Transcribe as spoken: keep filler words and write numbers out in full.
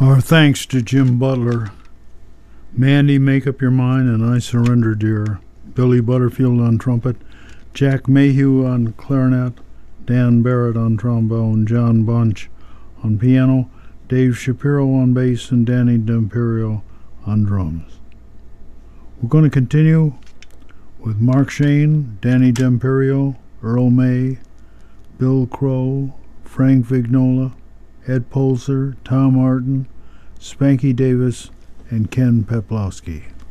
Our thanks to Jim Butler. Mandy, Make Up Your Mind, and I Surrender, Dear. Billy Butterfield on trumpet. Jack Mayhew on clarinet. Dan Barrett on trombone. John Bunch on piano. Dave Shapiro on bass, and Danny D'Imperio on drums. We're going to continue with Mark Shane, Danny D'Imperio, Earl May, Bill Crow, Frank Vignola, Ed Polzer, Tom Martin, Spanky Davis, and Ken Peplowski.